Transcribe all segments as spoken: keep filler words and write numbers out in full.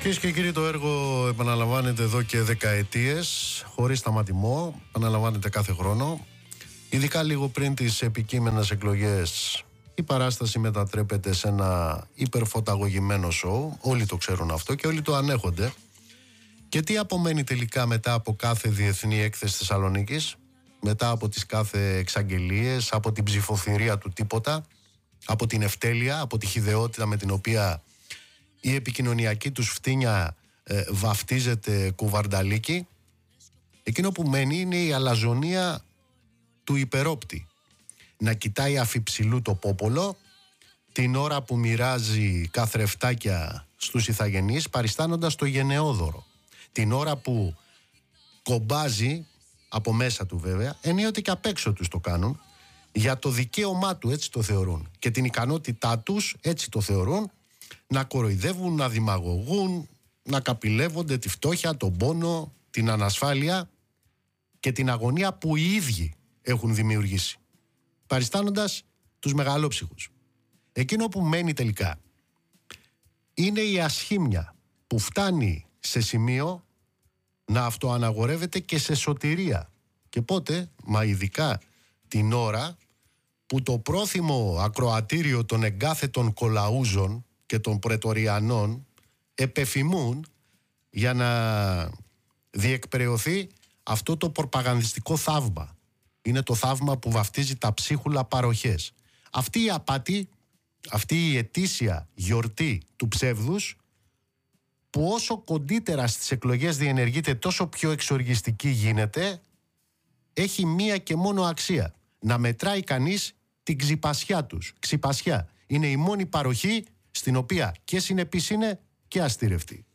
Κυρίες και κύριοι, το έργο επαναλαμβάνεται εδώ και δεκαετίες, χωρίς σταματημό, επαναλαμβάνεται κάθε χρόνο. Ειδικά λίγο πριν τις επικείμενες εκλογές, η παράσταση μετατρέπεται σε ένα υπερφωταγωγημένο σοου. Όλοι το ξέρουν αυτό και όλοι το ανέχονται. Και τι απομένει τελικά μετά από κάθε διεθνή έκθεση Θεσσαλονίκης, μετά από τις κάθε εξαγγελίες, από την ψηφοθυρία του τίποτα, από την ευτέλεια, από τη χυδαιότητα με την οποία η επικοινωνιακή τους φτύνια ε, βαφτίζεται κουβαρνταλίκι. Εκείνο που μένει είναι η αλαζονία του υπερόπτη. Να κοιτάει αφιψηλού το πόπολο την ώρα που μοιράζει καθρεφτάκια στους ηθαγενείς, παριστάνοντας το γενναιόδωρο. Την ώρα που κομπάζει από μέσα του, βέβαια, ενίοτε και απ' έξω τους το κάνουν, για το δικαίωμά του, έτσι το θεωρούν, και την ικανότητά τους, έτσι το θεωρούν, να κοροϊδεύουν, να δημαγωγούν, να καπηλεύονται τη φτώχεια, τον πόνο, την ανασφάλεια και την αγωνία που οι ίδιοι έχουν δημιουργήσει, παριστάνοντας τους μεγαλόψυχους. Εκείνο που μένει τελικά είναι η ασχήμια που φτάνει σε σημείο να αυτοαναγορεύεται και σε σωτηρία. Και πότε? Μα ειδικά την ώρα που το πρόθυμο ακροατήριο των εγκάθετων κολαούζων και των πρετοριανών επεφημούν για να διεκπεραιωθεί αυτό το προπαγανδιστικό θαύμα. Είναι το θαύμα που βαφτίζει τα ψίχουλα παροχές. Αυτή η απάτη, αυτή η ετήσια γιορτή του ψεύδους, που όσο κοντύτερα στις εκλογές διενεργείται τόσο πιο εξοργιστική γίνεται, έχει μία και μόνο αξία: να μετράει κανείς την ξυπασιά τους. Ξυπασιά είναι η μόνη παροχή στην οποία και συνεπής είναι και αστήρευτη.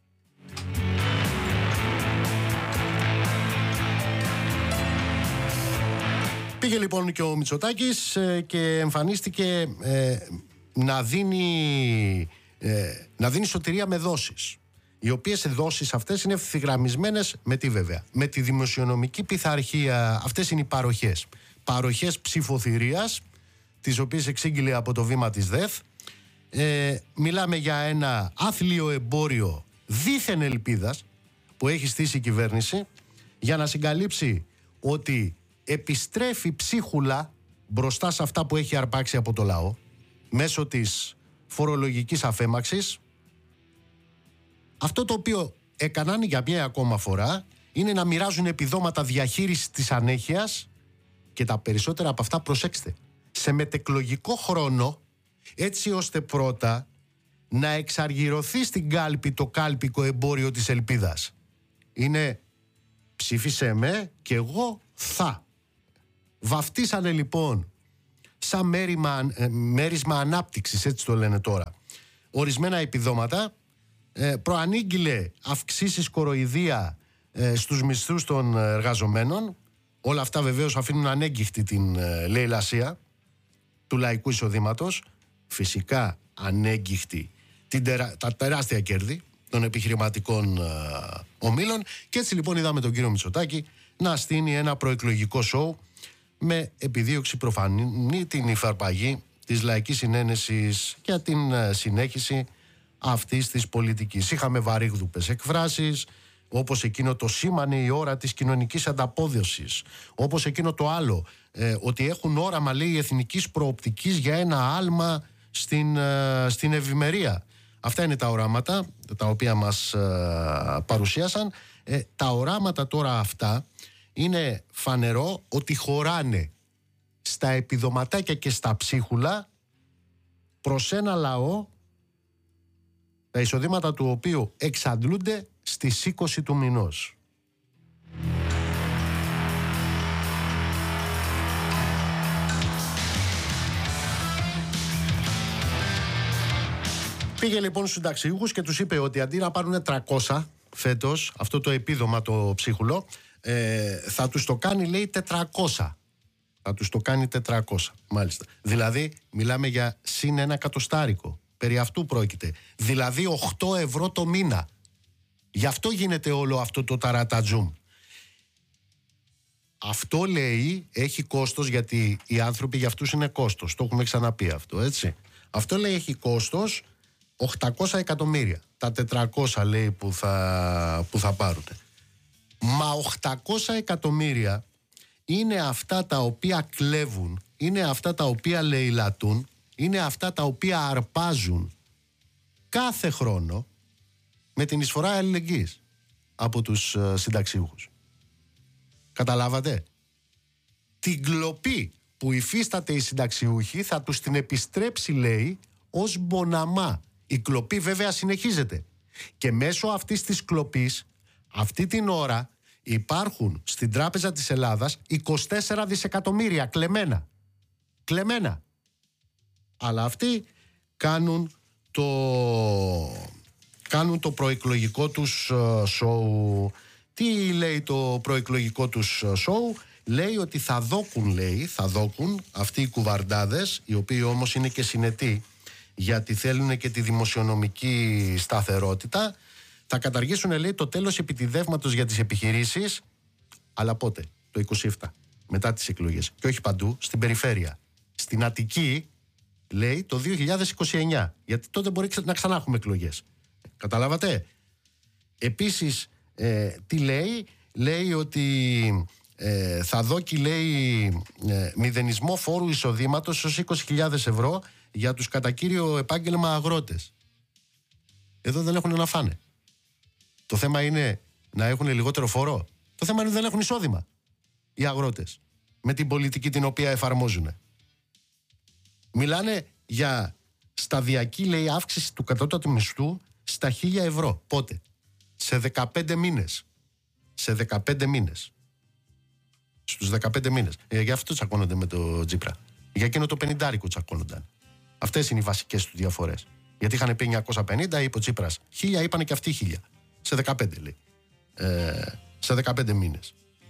Πήγε λοιπόν και ο Μητσοτάκης ε, και εμφανίστηκε ε, να δίνει, ε, να δίνει σωτηρία με δόσεις. Οι οποίες δόσεις αυτές είναι ευθυγραμμισμένες με τι, βέβαια? Με τη δημοσιονομική πειθαρχία. Αυτές είναι οι παροχές. Παροχές ψηφοθυρίας, τις οποίες εξήγηλε από το βήμα της ΔΕΘ. Ε, μιλάμε για ένα άθλιο εμπόριο δίθεν ελπίδας που έχει στήσει η κυβέρνηση για να συγκαλύψει ότι επιστρέφει ψίχουλα μπροστά σε αυτά που έχει αρπάξει από το λαό μέσω της φορολογικής αφέμαξης. Αυτό το οποίο έκαναν για μια ακόμα φορά είναι να μοιράζουν επιδόματα διαχείρισης της ανέχειας, και τα περισσότερα από αυτά, προσέξτε, σε μετεκλογικό χρόνο, έτσι ώστε πρώτα να εξαργυρωθεί στην κάλπη το κάλπικο εμπόριο της ελπίδας. Είναι ψήφισέ με και εγώ θα. Βαφτίσανε λοιπόν σαν μέρισμα, μέρισμα ανάπτυξης, έτσι το λένε τώρα, ορισμένα επιδόματα. Ε, προανήγγειλε αυξήσεις κοροϊδία ε, στους μισθούς των εργαζομένων. Όλα αυτά βεβαίως αφήνουν ανέγκυχτη την ε, λαιλασία του λαϊκού εισοδήματος. Φυσικά ανέγκυχτη την τερα... τα τεράστια κέρδη των επιχειρηματικών ε, ομίλων. Και έτσι λοιπόν είδαμε τον κύριο Μητσοτάκη να στείνει ένα προεκλογικό σοου με επιδίωξη προφανή την υφαρπαγή της λαϊκής συνένεσης και την ε, συνέχιση αυτής της πολιτικής. Είχαμε βαρύγδουπες εκφράσεις, όπως εκείνο το σήμανε η ώρα της κοινωνικής ανταπόδοσης, όπως εκείνο το άλλο, ε, ότι έχουν όραμα, λέει, εθνικής προοπτικής για ένα άλμα στην, ε, στην ευημερία. Αυτά είναι τα οράματα τα οποία μας ε, παρουσίασαν. Ε, τα οράματα τώρα αυτά είναι φανερό ότι χωράνε στα επιδοματάκια και στα ψίχουλα προς ένα λαό τα εισοδήματα του οποίου εξαντλούνται στις είκοσι του μηνός. Πήγε λοιπόν στους συνταξιούχους και τους είπε ότι αντί να πάρουν τριακόσια φέτος, αυτό το επίδομα το ψίχουλο, ε, θα τους το κάνει, λέει, τετρακόσια. Θα τους το κάνει τετρακόσια, μάλιστα. Δηλαδή μιλάμε για συν ένα εκατοστάρικο. Περί αυτού πρόκειται. Δηλαδή οκτώ ευρώ το μήνα. Γι' αυτό γίνεται όλο αυτό το ταρατατζούμ. Αυτό, λέει, έχει κόστος, γιατί οι άνθρωποι για αυτούς είναι κόστος. Το έχουμε ξαναπεί αυτό, έτσι. Αυτό, λέει, έχει κόστος οκτακόσια εκατομμύρια. Τα τετρακόσια λέει που θα, που θα πάρουν. Μα οκτακόσια εκατομμύρια είναι αυτά τα οποία κλέβουν, είναι αυτά τα οποία λαιλατούν, είναι αυτά τα οποία αρπάζουν κάθε χρόνο με την εισφορά αλληλεγγύης από τους uh, συνταξιούχους. Καταλάβατε? Την κλοπή που υφίσταται οι συνταξιούχοι θα τους την επιστρέψει, λέει, ως μποναμά. Η κλοπή βέβαια συνεχίζεται. Και μέσω αυτής της κλοπής, αυτή την ώρα, υπάρχουν στην Τράπεζα της Ελλάδας είκοσι τέσσερα δισεκατομμύρια κλεμμένα. Κλεμμένα. Αλλά αυτοί κάνουν το, κάνουν το προεκλογικό τους σοου. Τι λέει το προεκλογικό τους σοου? Λέει ότι θα δόκουν, λέει, θα δόκουν αυτοί οι κουβαρντάδες, οι οποίοι όμως είναι και συνετοί, γιατί θέλουν και τη δημοσιονομική σταθερότητα. Θα καταργήσουν, λέει, το τέλος επιτιδεύματος για τις επιχειρήσεις. Αλλά πότε? Το είκοσι επτά, μετά τις εκλογές. Και όχι παντού, στην περιφέρεια. Στην Αττική, λέει, το δύο χιλιάδες είκοσι εννιά. Γιατί τότε μπορεί να ξανά έχουμε εκλογές. Καταλάβατε? Επίσης, ε, τι λέει? Λέει ότι ε, θα δώσει, λέει, ε, μηδενισμό φόρου εισοδήματος ως είκοσι χιλιάδες ευρώ για τους κατά κύριο επάγγελμα αγρότες. Εδώ δεν έχουν να φάνε. Το θέμα είναι να έχουν λιγότερο φόρο. Το θέμα είναι ότι δεν έχουν εισόδημα οι αγρότες με την πολιτική την οποία εφαρμόζουν. Μιλάνε για σταδιακή, λέει, αύξηση του κατώτατου μισθού στα χίλια ευρώ. Πότε? Σε δεκαπέντε μήνες. Σε δεκαπέντε μήνες. Στους δεκαπέντε μήνες. Ε, για αυτό τσακώνονται με το Τζίπρα. Για εκείνο το πενηντάρικο τσακώνονταν. Αυτές είναι οι βασικές του διαφορές. Γιατί είχαν πει εννιακόσια πενήντα, είπε ο Τσίπρας χίλια, είπανε και αυτοί χίλια. Σε δεκαπέντε, λέει. Ε, σε δεκαπέντε μήνες.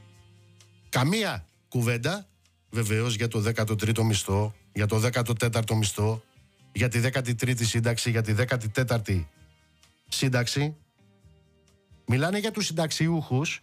Καμία κουβέντα, βεβαίως, για το δέκατο τρίτο μισθό, για το δέκατο τέταρτο μισθό, για τη δέκατη τρίτη σύνταξη, για τη δέκατη τέταρτη σύνταξη. Μιλάνε για τους συνταξιούχους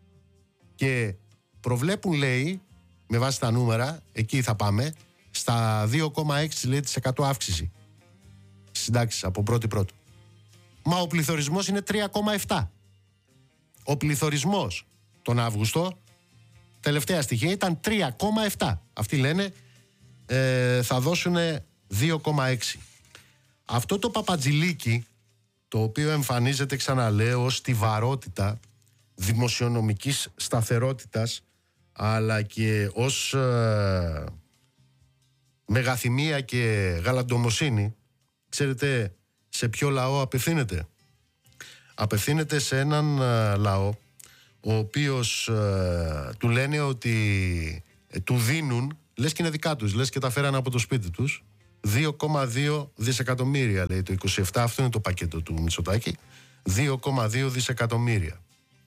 και προβλέπουν, λέει, με βάση τα νούμερα, εκεί θα πάμε, στα δύο κόμμα έξι τοις εκατό αύξηση συντάξεις από πρώτη πρώτου. Μα ο πληθωρισμός είναι τρία κόμμα επτά. Ο πληθωρισμός τον Αύγουστο, τελευταία στοιχεία, ήταν τρία κόμμα επτά. Αυτοί λένε ε, θα δώσουν δύο κόμμα έξι. Αυτό το παπατζηλίκι, το οποίο εμφανίζεται, ξαναλέω, ως στιβαρότητα δημοσιονομικής σταθερότητας, αλλά και ως ε, μεγαθυμία και γαλαντομοσύνη, ξέρετε σε ποιο λαό απευθύνεται? Απευθύνεται σε έναν ε, λαό ο οποίος ε, του λένε ότι ε, του δίνουν, λες και είναι δικά τους, λες και τα φέρανε από το σπίτι τους, δύο κόμμα δύο δισεκατομμύρια, λέει το είκοσι επτά, αυτό είναι το πακέτο του Μητσοτάκη, δύο κόμμα δύο δισεκατομμύρια.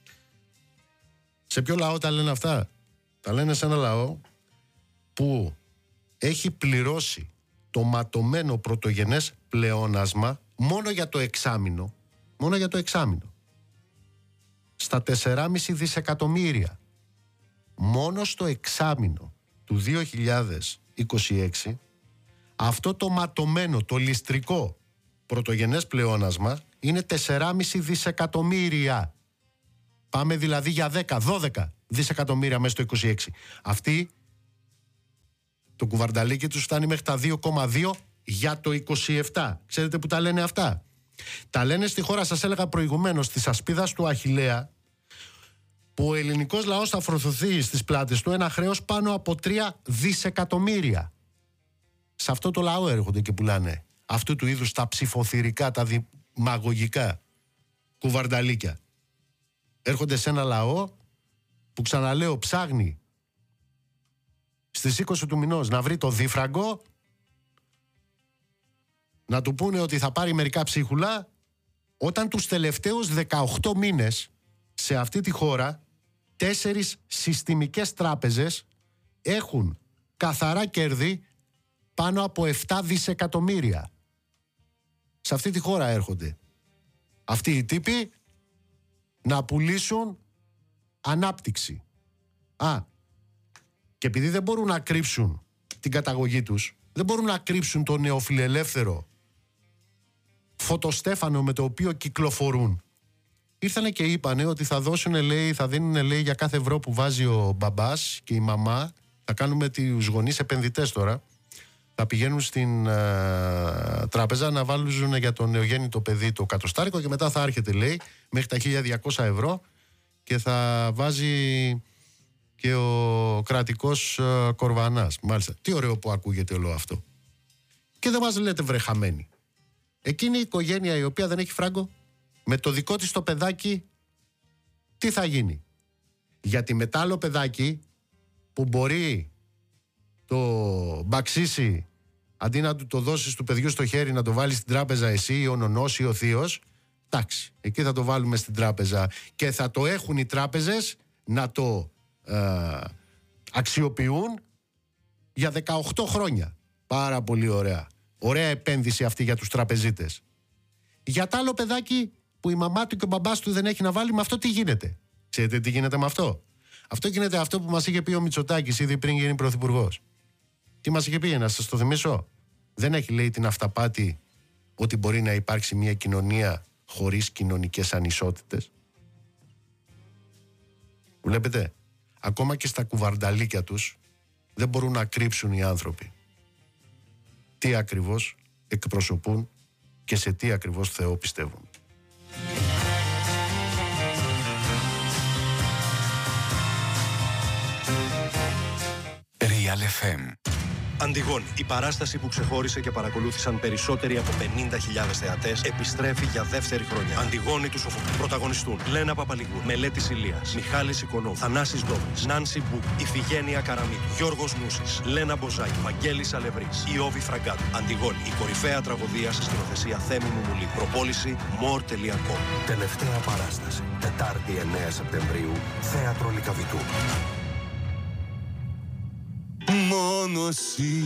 Σε ποιο λαό τα λένε αυτά? Τα λένε σε ένα λαό που έχει πληρώσει το ματωμένο πρωτογενές πλεόνασμα μόνο για το εξάμηνο, μόνο για το εξάμηνο, στα τέσσερα κόμμα πέντε δισεκατομμύρια. Μόνο στο εξάμηνο του δύο χιλιάδες είκοσι έξι, αυτό το ματωμένο, το ληστρικό πρωτογενές πλεόνασμα είναι τέσσερα κόμμα πέντε δισεκατομμύρια. Πάμε δηλαδή για δέκα δώδεκα δισεκατομμύρια μέσα στο είκοσι έξι. Αυτοί, το κουβαρνταλίκι τους φτάνει μέχρι τα δύο κόμμα δύο για το είκοσι επτά. Ξέρετε που τα λένε αυτά? Τα λένε στη χώρα, σας έλεγα προηγουμένως, της ασπίδας του Αχιλλέα, που ο ελληνικός λαός θα φορτωθεί στις πλάτες του ένα χρέος πάνω από τρία δισεκατομμύρια. Σε αυτό το λαό έρχονται και πουλάνε αυτού του είδους τα ψηφοθυρικά, τα δημαγωγικά κουβαρνταλίκια. Έρχονται σε ένα λαό που, ξαναλέω, ψάχνει στις είκοσι του μηνός να βρει το δίφραγκο, να του πούνε ότι θα πάρει μερικά ψίχουλα, όταν τους τελευταίους δεκαοκτώ μήνες σε αυτή τη χώρα τέσσερις συστημικές τράπεζες έχουν καθαρά κέρδη πάνω από επτά δισεκατομμύρια. Σε αυτή τη χώρα έρχονται αυτοί οι τύποι να πουλήσουν ανάπτυξη. Α, και επειδή δεν μπορούν να κρύψουν την καταγωγή τους, δεν μπορούν να κρύψουν το νεοφιλελεύθερο φωτοστέφανο με το οποίο κυκλοφορούν. Ήρθανε και είπανε ότι θα δώσουν, λέει, θα δίνουν, λέει, για κάθε ευρώ που βάζει ο μπαμπάς και η μαμά. Θα κάνουμε τους γονείς επενδυτές τώρα. Θα πηγαίνουν στην ε, τράπεζα να βάλουν για το νεογέννητο παιδί το κατοστάρικο και μετά θα έρχεται, λέει, μέχρι τα χίλια διακόσια ευρώ και θα βάζει και ο κρατικός ε, κορβανάς. Μάλιστα. Τι ωραίο που ακούγεται όλο αυτό. Και δεν μας λέτε βρεχαμένοι. Εκείνη η οικογένεια η οποία δεν έχει φράγκο, με το δικό της το παιδάκι, τι θα γίνει? Γιατί μετά άλλο παιδάκι που μπορεί το μπαξίσει, αντί να του το δώσεις του παιδιού στο χέρι, να το βάλεις στην τράπεζα εσύ ή ο νονός ή ο θείος, εντάξει, εκεί θα το βάλουμε στην τράπεζα και θα το έχουν οι τράπεζες να το ε, αξιοποιούν για δεκαοκτώ χρόνια. Πάρα πολύ ωραία. Ωραία επένδυση αυτή για τους τραπεζίτες. Για τ' άλλο παιδάκι που η μαμά του και ο μπαμπάς του δεν έχει να βάλει, με αυτό τι γίνεται? Ξέρετε τι γίνεται με αυτό? Αυτό γίνεται αυτό που μας είχε πει ο Μητσοτάκης ήδη πριν γίνει πρωθυπουργός. Τι μας είχε πει, να σας το θυμίσω? Δεν έχει, λέει, την αυταπάτη ότι μπορεί να υπάρξει μια κοινωνία χωρίς κοινωνικές ανισότητες. Βλέπετε, ακόμα και στα κουβαρνταλίκια τους δεν μπορούν να κρύψουν οι άνθρωποι τι ακριβώς εκπροσωπούν και σε τι ακριβώς Θεό πιστεύουν. Real εφ εμ. Αντιγόνη, η παράσταση που ξεχώρισε και παρακολούθησαν περισσότεροι από πενήντα χιλιάδες θεατές, επιστρέφει για δεύτερη χρονιά. Αντιγόνη του Σοφοκλή. Πρωταγωνιστούν Λένα Παπαλιγού, Μελέτης Ηλίας, Μιχάλης Οικονόμου, Θανάσης Ντόμης, Νάνση Μπούκ, Ιφηγένεια Καραμίτου, Γιώργος Νούσης, Λένα Μποζάκη, Βαγγέλης Αλευρής, Ιώβη Φραγκάτου. Αντιγόνη, η κορυφαία τραγωδία σε σκηνοθεσία Θέμη Μουμουλή. Προπόληση more τελεία com. Τελευταία παράσταση, Τετάρτη εννέα Σεπτεμβρίου, Θέατρο Λυκαβητού. Μόνο εσύ